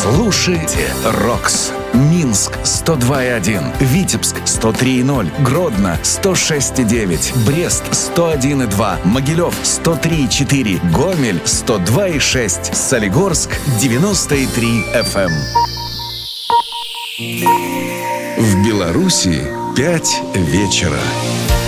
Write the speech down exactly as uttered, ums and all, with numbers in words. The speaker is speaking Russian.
Слушайте Рокс. Минск сто два и один, Витебск сто три и ноль, Гродно сто шесть и девять, Брест сто один и два, Могилев сто три и четыре, Гомель сто два и шесть, Солигорск девяносто и три эф эм. В Беларуси пять вечера.